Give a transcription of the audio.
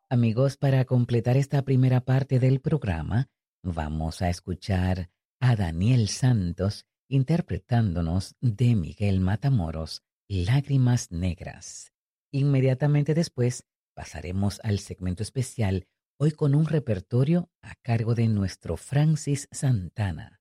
Amigos, para completar esta primera parte del programa, vamos a escuchar a Daniel Santos interpretándonos de Miguel Matamoros, Lágrimas Negras. Inmediatamente después pasaremos al segmento especial, hoy con un repertorio a cargo de nuestro Francis Santana.